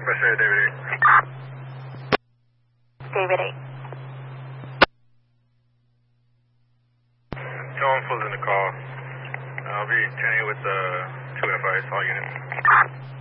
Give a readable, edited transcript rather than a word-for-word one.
Pressure, David 8. David 8. John Full's in the call. I'll be turning with 2 FIs, all units.